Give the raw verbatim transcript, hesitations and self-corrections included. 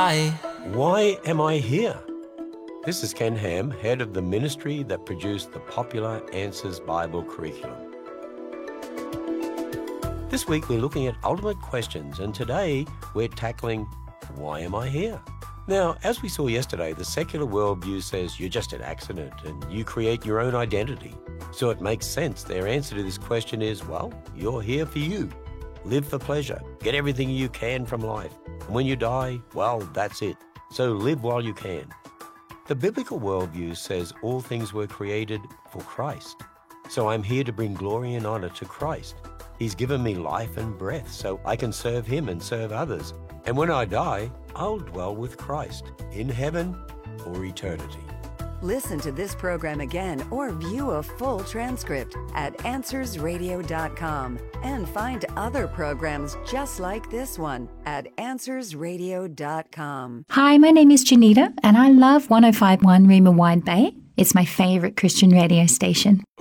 why. Why am I here? This is Ken Ham, head of the ministry that produced the popular Answers Bible curriculum. This week we're looking at ultimate questions, and today we're tackling, why am I here? Now, as we saw yesterday, the secular worldview says you're just an accident and you create your own identity. So it makes sense their answer to this question is, well, you're here for you. Live for pleasure. Get everything you can from life. And when you die, well, that's it. So live while you can. The biblical worldview says all things were created for Christ. So I'm here to bring glory and honor to Christ. He's given me life and breath so I can serve Him and serve others. And when I die, I'll dwell with Christ in heaven or eternity. Listen to this program again or view a full transcript at answers radio dot com and find other programs just like this one at answers radio dot com. Hi, my name is Janita, and I love one oh five point one Rima Wide Bay. It's my favorite Christian radio station.